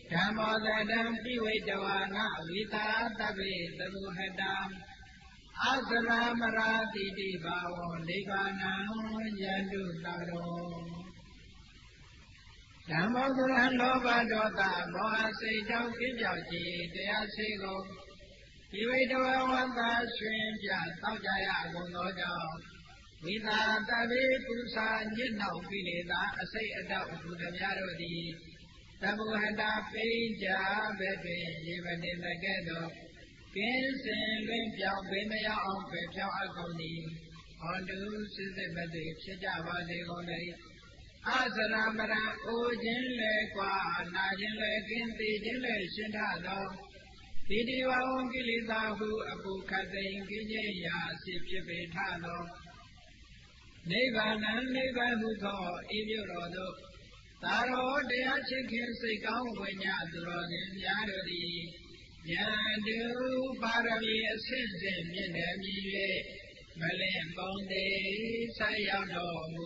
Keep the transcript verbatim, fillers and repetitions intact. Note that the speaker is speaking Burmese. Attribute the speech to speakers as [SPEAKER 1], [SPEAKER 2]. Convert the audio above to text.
[SPEAKER 1] ဓမ္မောသတံပိဝိတဝါငဝိတာတပိသဗုဟတံအသရမရာတိတိဘာဝောနိဗ္ဗာနံယန္တုတရောဓမ္မောသရံလောဘဒေါသမောဟစိတ်ကြောင့်ပြပြောက်ခြင်းတရားစေကိုပိဝိတဝါဝန္တာရွှင်ပြတောက်ကြရကုန်သောကြောင့်ဝိတာတပိပုစာညစ်နှောက်ပိလေသာအစိတ်အတောက်သူတို့များတို့သည်သဗ္ဗဟတာပိကြဘဲတွင်ရေပတိတကဲ့သို့ကင်းစင်လွင်ပြောင်းပေမရောက်အောင်ပဲဖြောင်းအပ်ကုန်သည်ဟောတုစစ်စစ်မသိဖြစ်ကြပါစေကုန်လေအသရမရအိုခြင်းလေကွာနာခြင်းလေကင်းသိခြင်းလေရှင်းထသောတိတိဝဝံကိလေသာဟုအပုခတ်သိင်ကိဉ္စရာစိဖြစ်ပေထသောနိဗ္ဗာန်နိဗ္ဗာန်ဟုသောဤမြို့တော်သို့သာရောတရားချစ်ခင်စိတ်ကောင်းဝိညာသူတော်ရှင်များတို့သည်ဉာဏ်တုပါရမီအစစ်စစ်မြင့်တယ်မြည်၍မလင့်ပုံသေးဆက်ရောက်တော်မူ